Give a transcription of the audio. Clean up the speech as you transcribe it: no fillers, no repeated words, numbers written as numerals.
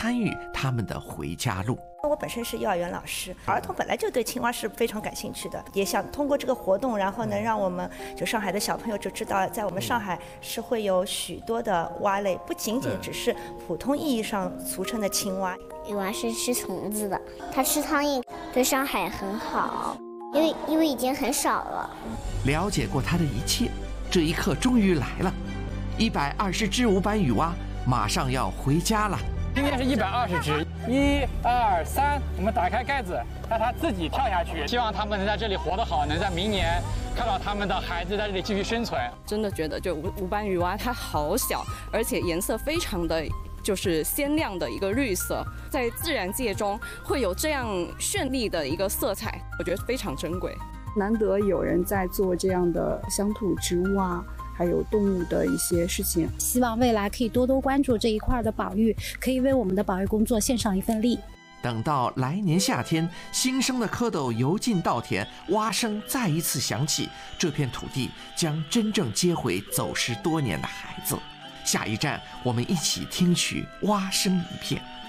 参与他们的回家路。 我本身是幼儿园老师，儿童本来就对青蛙是非常感兴趣的，也想通过这个活动，然后能让我们就上海的小朋友就知道，在我们上海是会有许多的蛙类，不仅仅只是普通意义上俗称的青蛙。 雨蛙是吃虫子的，它吃苍蝇对上海很好，因为已经很少了。 了解过它的一切，这一刻终于来了，120只无斑雨蛙马上要回家了。 今天是120只，1、2、3，我们打开盖子，让它自己跳下去。希望它们能在这里活得好，能在明年看到他们的孩子在这里继续生存。 真的觉得就无斑雨蛙它好小，而且颜色非常的就是鲜亮的一个绿色，在自然界中会有这样绚丽的一个色彩，我觉得非常珍贵。 难得有人在做这样的乡土植物啊，还有动物的一些事情， 希望未来可以多多关注这一块的保育，可以为我们的保育工作献上一份力。 等到来年夏天，新生的蝌蚪游进稻田，蛙声再一次响起，这片土地将真正接回走失多年的孩子。下一站，我们一起听取蛙声一片。